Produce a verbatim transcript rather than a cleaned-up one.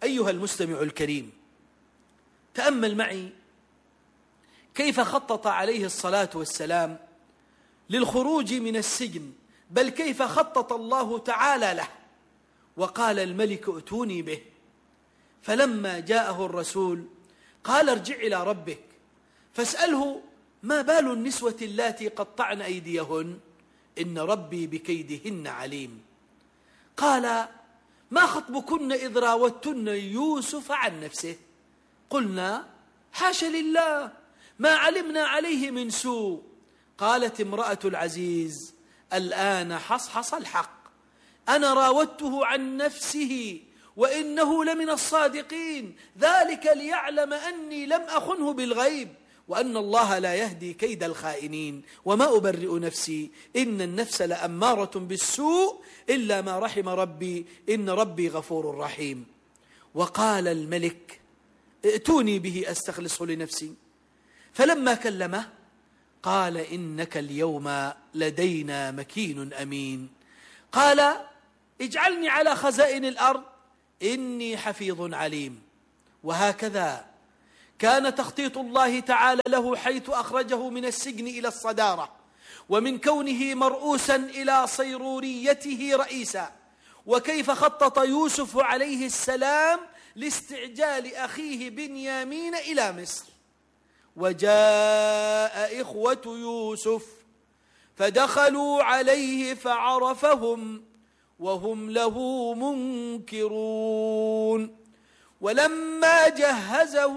أيها المستمع الكريم، تأمل معي كيف خطط عليه الصلاة والسلام للخروج من السجن، بل كيف خطط الله تعالى له. وقال الملك ائتوني به، فلما جاءه الرسول قال ارجع إلى ربك فاسأله ما بال النسوة اللاتي قطعن أيديهن إن ربي بكيدهن عليم. قال ما خطبكن إذ راوتن يوسف عن نفسه؟ قلنا حاش لله ما علمنا عليه من سوء. قالت امرأة العزيز الآن حصحص الحق، أنا راودته عن نفسه وإنه لمن الصادقين، ذلك ليعلم أني لم أخنه بالغيب وأن الله لا يهدي كيد الخائنين وما أبرئ نفسي إن النفس لأمارة بالسوء إلا ما رحم ربي إن ربي غفور رحيم. وقال الملك ائتوني به أستخلصه لنفسي، فلما كلمه قال إنك اليوم لدينا مكين أمين. قال اجعلني على خزائن الأرض إني حفيظ عليم. وهكذا كان تخطيط الله تعالى له حيث أخرجه من السجن إلى الصدارة، ومن كونه مرؤوسا إلى صيروريته رئيسا. وكيف خطط يوسف عليه السلام لاستعجال أخيه بنيامين إلى مصر. وجاء إخوة يوسف فدخلوا عليه فعرفهم وهم له منكرون. ولما جهزه